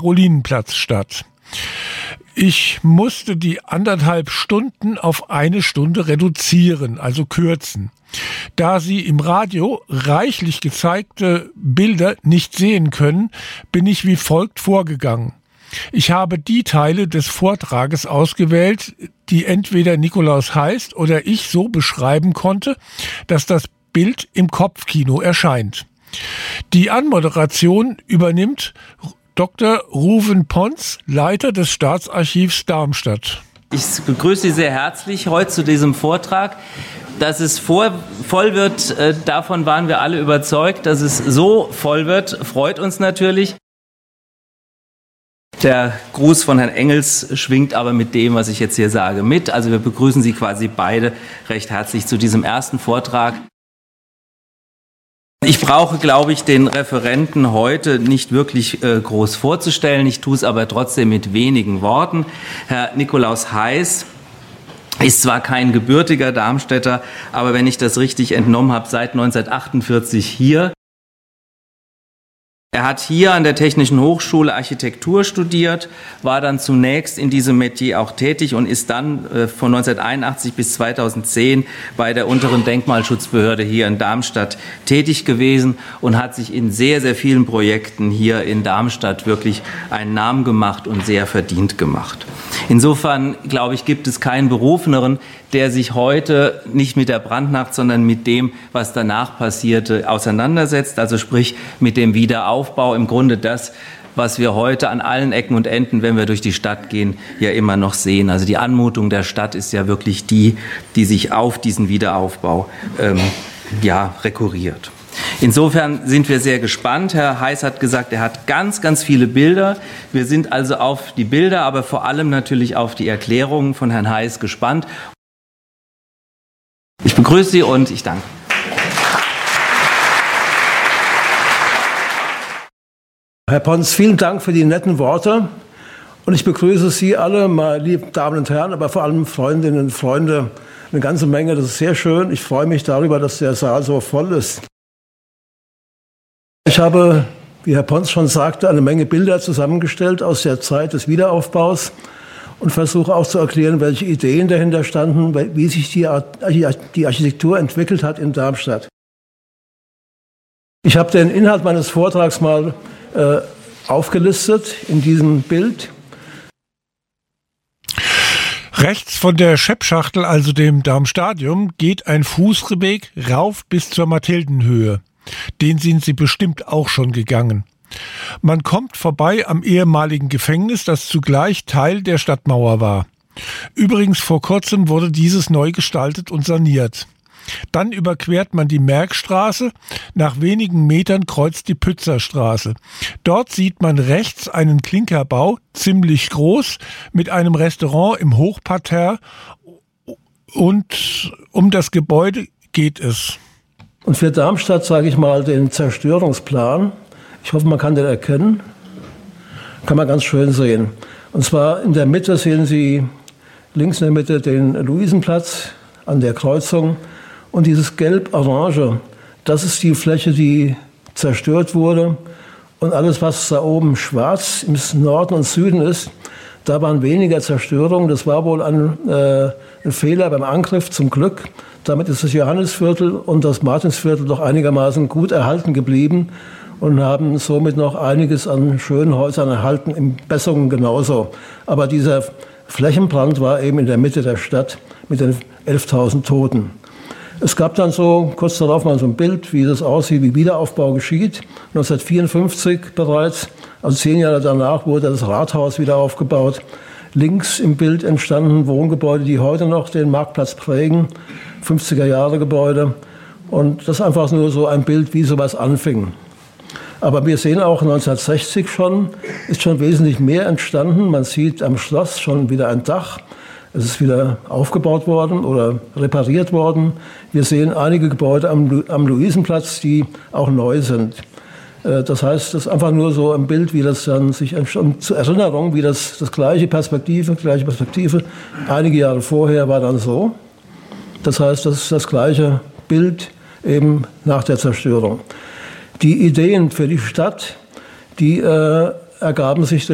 Karolinenplatz statt. Ich musste die 1,5 Stunden auf 1 Stunde reduzieren, also kürzen. Da Sie im Radio reichlich gezeigte Bilder nicht sehen können, bin ich wie folgt vorgegangen. Ich habe die Teile des Vortrages ausgewählt, die entweder Nikolaus Heist oder ich so beschreiben konnte, dass das Bild im Kopfkino erscheint. Die Anmoderation übernimmt Dr. Ruven Pons, Leiter des Staatsarchivs Darmstadt. Ich begrüße Sie sehr herzlich heute zu diesem Vortrag. Dass es voll wird, davon waren wir alle überzeugt. Dass es so voll wird, freut uns natürlich. Der Gruß von Herrn Engels schwingt aber mit dem, was ich jetzt hier sage, mit. Also wir begrüßen Sie quasi beide recht herzlich zu diesem ersten Vortrag. Ich brauche, glaube ich, den Referenten heute nicht wirklich groß vorzustellen. Ich tue es aber trotzdem mit wenigen Worten. Herr Nikolaus Heiß ist zwar kein gebürtiger Darmstädter, aber wenn ich das richtig entnommen habe, seit 1948 hier. Er hat hier an der Technischen Hochschule Architektur studiert, war dann zunächst in diesem Metier auch tätig und ist dann von 1981 bis 2010 bei der unteren Denkmalschutzbehörde hier in Darmstadt tätig gewesen und hat sich in sehr, sehr vielen Projekten hier in Darmstadt wirklich einen Namen gemacht und sehr verdient gemacht. Insofern, glaube ich, gibt es keinen Berufeneren, der sich heute nicht mit der Brandnacht, sondern mit dem, was danach passierte, auseinandersetzt, also sprich mit dem Wiederaufbau, im Grunde das, was wir heute an allen Ecken und Enden, wenn wir durch die Stadt gehen, ja immer noch sehen. Also die Anmutung der Stadt ist ja wirklich die sich auf diesen Wiederaufbau rekurriert. Insofern sind wir sehr gespannt. Herr Heiß hat gesagt, er hat ganz, ganz viele Bilder. Wir sind also auf die Bilder, aber vor allem natürlich auf die Erklärungen von Herrn Heiß gespannt. Ich begrüße Sie und ich danke. Herr Pons, vielen Dank für die netten Worte. Und ich begrüße Sie alle, meine lieben Damen und Herren, aber vor allem Freundinnen und Freunde, eine ganze Menge. Das ist sehr schön. Ich freue mich darüber, dass der Saal so voll ist. Ich habe, wie Herr Pons schon sagte, eine Menge Bilder zusammengestellt aus der Zeit des Wiederaufbaus und versuche auch zu erklären, welche Ideen dahinter standen, wie sich die Architektur entwickelt hat in Darmstadt. Ich habe den Inhalt meines Vortrags mal aufgelistet in diesem Bild. Rechts von der Scheppschachtel, also dem Darmstadium, geht ein Fußweg rauf bis zur Mathildenhöhe. Den sind Sie bestimmt auch schon gegangen. Man kommt vorbei am ehemaligen Gefängnis, das zugleich Teil der Stadtmauer war. Übrigens vor kurzem wurde dieses neu gestaltet und saniert. Dann überquert man die Merckstraße, nach wenigen Metern kreuzt die Pützerstraße. Dort sieht man rechts einen Klinkerbau, ziemlich groß, mit einem Restaurant im Hochparterre und um das Gebäude geht es. Und für Darmstadt sage ich mal den Zerstörungsplan. Ich hoffe, man kann den erkennen. Kann man ganz schön sehen. Und zwar in der Mitte sehen Sie links in der Mitte den Luisenplatz an der Kreuzung. Und dieses Gelb-Orange, das ist die Fläche, die zerstört wurde. Und alles, was da oben schwarz im Norden und Süden ist, da waren weniger Zerstörungen. Das war wohl ein Fehler beim Angriff, zum Glück. Damit ist das Johannisviertel und das Martinsviertel doch einigermaßen gut erhalten geblieben und haben somit noch einiges an schönen Häusern erhalten, in Bessungen genauso. Aber dieser Flächenbrand war eben in der Mitte der Stadt mit den 11.000 Toten. Es gab dann so kurz darauf mal so ein Bild, wie das aussieht, wie Wiederaufbau geschieht. 1954 bereits, also 10 Jahre danach, wurde das Rathaus wieder aufgebaut. Links im Bild entstanden Wohngebäude, die heute noch den Marktplatz prägen, 50er-Jahre-Gebäude. Und das ist einfach nur so ein Bild, wie sowas anfing. Aber wir sehen auch 1960 ist schon wesentlich mehr entstanden. Man sieht am Schloss schon wieder ein Dach. Es ist wieder aufgebaut worden oder repariert worden. Wir sehen einige Gebäude am Luisenplatz, die auch neu sind. Das heißt, das ist einfach nur so ein Bild, wie das dann sich zur Erinnerung, wie das gleiche Perspektive, einige Jahre vorher war dann so. Das heißt, das ist das gleiche Bild eben nach der Zerstörung. Die Ideen für die Stadt, die ergaben sich